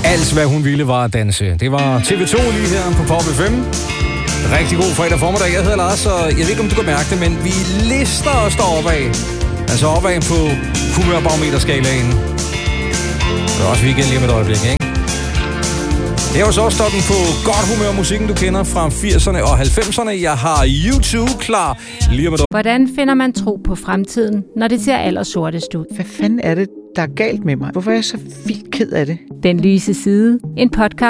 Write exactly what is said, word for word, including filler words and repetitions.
Alt, hvad hun ville, var at danse. Det var T V to lige her på Pop F M. Rigtig god fredag formiddag. Jeg hedder Lars, og jeg ved ikke, om du kan mærke det, men vi lister os deroppe af. Altså opad på humørbarometerskalaen. Det er også weekend lige med et øjeblik, ikke? Det er jo så stoppen på godt humør, musikken du kender fra firserne og halvfemserne. Jeg har YouTube klar lige med dig. Hvordan finder man tro på fremtiden, når det ser allersortest ud? Hvad fanden er det, der er galt med mig? Hvorfor er jeg så vildt ked af det? Den lyse side. En podcast